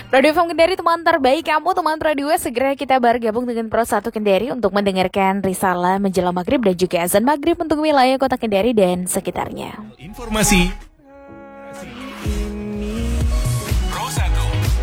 Radio FM Kendari, teman terbaik kamu, teman radio. Segera kita bergabung dengan Pro 1 Kendari untuk mendengarkan risalah menjelang maghrib dan juga azan maghrib untuk wilayah kota Kendari dan sekitarnya. Informasi